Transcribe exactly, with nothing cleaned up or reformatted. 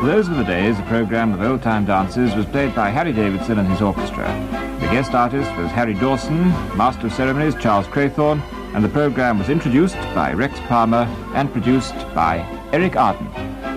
Those were the days a programme of old-time dances was played by Harry Davidson and his orchestra. The guest artist was Harry Dawson, Master of Ceremonies Charles Craythorne, and the programme was introduced by Rex Palmer and produced by Eric Arden.